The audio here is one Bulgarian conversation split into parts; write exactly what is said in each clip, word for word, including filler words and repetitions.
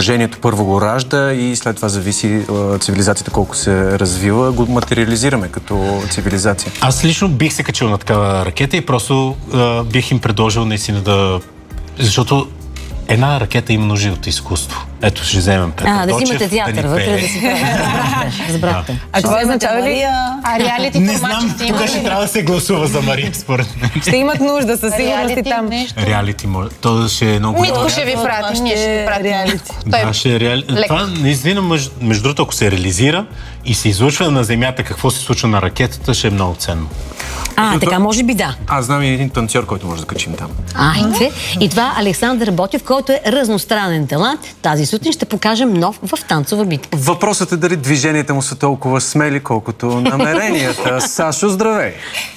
въображението първо го ражда и след това зависи цивилизацията колко се развива, го материализираме като цивилизация. Аз лично бих се качил на такава ракета и просто а, бих им предложил наистина да... Защото една ракета има нужда от изкуство. Ето, ще вземем Петър А, да Дочев, си имате театър, да вътре да си разбрахте. А това означава ли? А реалити Не формати знам, ще има тук ще трябва да се гласува за Мария, според мен. Ще имат нужда със сигурност и там. Реалити, може. То ще е много... Митко ще ви прати, ние ще ви пратим. Реалити. Да, ще е реали... Това наистина, между, между другото, ако се реализира и се излучва на Земята какво се случва на ракетата, ще е много ценно. А, така, може би да. Аз знам и един танцор, който може да качим там. Айде. И това Александър Ботев, който е разностранен талант. Тази сутрин ще покажем нов в танцова битка. Въпросът е дали движенията му са толкова смели, колкото намеренията. Сашо, здравей!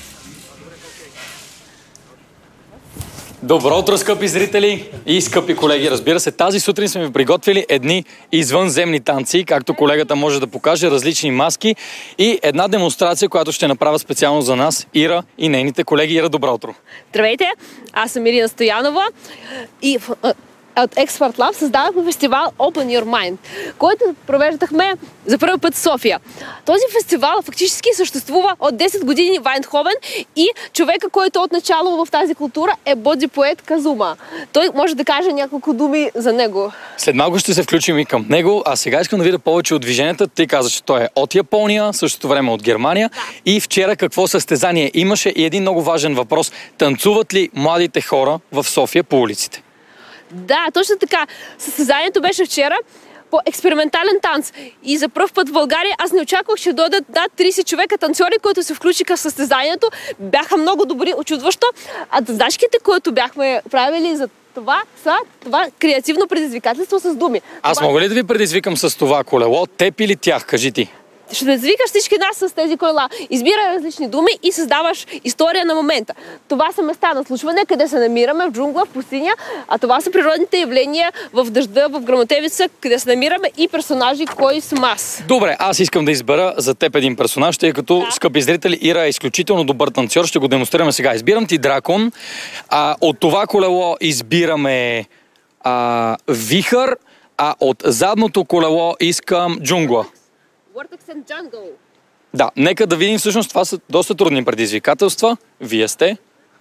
Добро утро, скъпи зрители и скъпи колеги. Разбира се, тази сутрин сме ви приготвили едни извънземни танци, както колегата може да покаже, различни маски и една демонстрация, която ще направя специално за нас Ира и нейните колеги. Ира, добро утро! Здравейте, аз съм Ирина Стоянова и от Expert Lab създадахме фестивал Open Your Mind, който провеждахме за първи път в София. Този фестивал фактически съществува от десет години в Айндховен и човека, който от начало в тази култура е боди-поет Казума. Той може да каже няколко думи за него. След малко ще се включим и към него, а сега искам да видя повече от движенията. Ти каза, че той е от Япония, същото време от Германия. Да. И вчера какво състезание имаше и един много важен въпрос. Танцуват ли младите хора в София по улиците? Да, точно така. Състезанието беше вчера по експериментален танц. И за пръв път в България аз не очаквах, че дойдат над трийсет човека танцори, които се включиха в състезанието. Бяха много добри, очудващо. А задачките, които бяхме правили за това, са това креативно предизвикателство с думи. Аз това... мога ли да ви предизвикам с това колело? Теб или тях? Кажи ти. Ще предизвикаш всички нас с тези колела. Избирай различни думи и създаваш история на момента. Това са места на случване, къде се намираме, в джунгла, в пустиня, а това са природните явления в дъжда, в гръмотевица, къде се намираме и персонажи, кой съм аз. Добре, аз искам да избера за теб един персонаж, тъй като, да. Скъпи зрители, Ира е изключително добър танцор, ще го демонстрираме сега. Избирам ти дракон, а от това колело избираме а, вихър, а от задното колело искам джунгла. Vortex and Jungle. Да, нека да видим, всъщност това са доста трудни предизвикателства. Вие сте.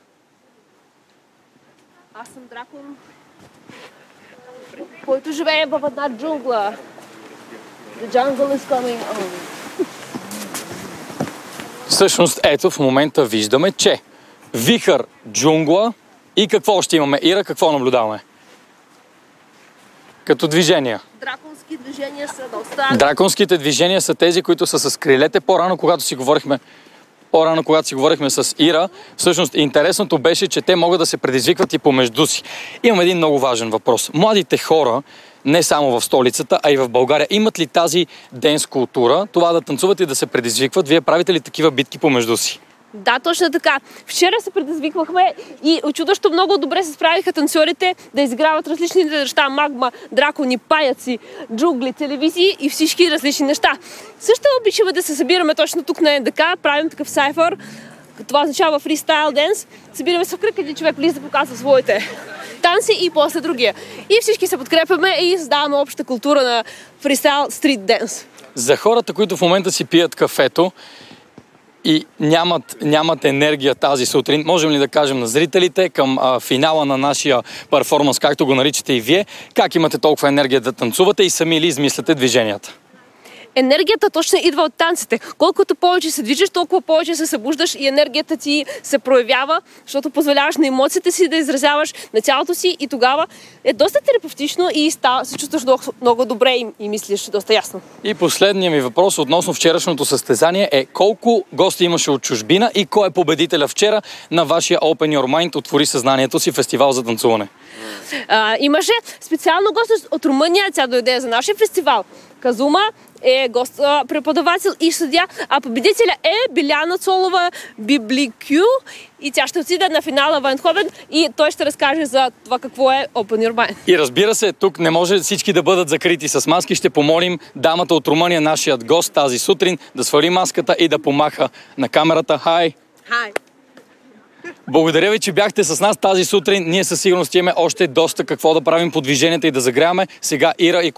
Аз съм дракон, който живее в една джунгла. The jungle is coming on. Всъщност, ето в момента виждаме, че вихър, джунгла и какво още имаме? Ира, какво наблюдаваме? Като движения. Драконски движения са доста... Драконските движения са тези, които са с крилете. По-рано, когато си говорихме, по-рано, когато си говорихме с Ира, всъщност интересното беше, че те могат да се предизвикват и помежду си. Имам един много важен въпрос. Младите хора, не само в столицата, а и в България, имат ли тази денс култура, това да танцуват и да се предизвикват? Вие правите ли такива битки помежду си? Да, точно така. Вчера се предизвиквахме и очудващо много добре се справиха танцорите да изиграват различни неща. Магма, дракони, паяци, джунгли, телевизии и всички различни неща. Също обичаме да се събираме точно тук на НДК, правим такъв сайфър. Това означава фристайл денс. Събираме се в кръг, един човек влиза да показва своите танци и после другия. И всички се подкрепяме и създаваме обща култура на фристайл стрит денс. За хората, които в момента си пият кафето и нямат, нямат енергия тази сутрин, можем ли да кажем на зрителите към а, финала на нашия перформанс, както го наричате и вие, как имате толкова енергия да танцувате и сами ли измисляте движенията? Енергията точно идва от танците. Колкото повече се движиш, толкова повече се събуждаш и енергията ти се проявява, защото позволяваш на емоциите си да изразяваш на цялото си и тогава е доста терапевтично и става, се чувстваш много, много добре и, и мислиш доста ясно. И последният ми въпрос относно вчерашното състезание е колко гости имаше от чужбина и кой е победителя вчера на вашия Open Your Mind, отвори съзнанието си фестивал за танцуване? А, имаше специално гост от Румъния, тя дойде за нашия фестивал. Казума е гост, а, преподавател и съдия, а победителя е Биляна Цолова Библикю и тя ще отиде на финала в Айндховен и той ще разкаже за това какво е Open Your Mind. И разбира се, тук не може всички да бъдат закрити с маски. Ще помолим дамата от Румъния, нашият гост тази сутрин, да свали маската и да помаха на камерата. Хай! Хай! Благодаря ви, че бяхте с нас тази сутрин. Ние със сигурност имаме още доста какво да правим по движенията и да загряваме. Сега Ира и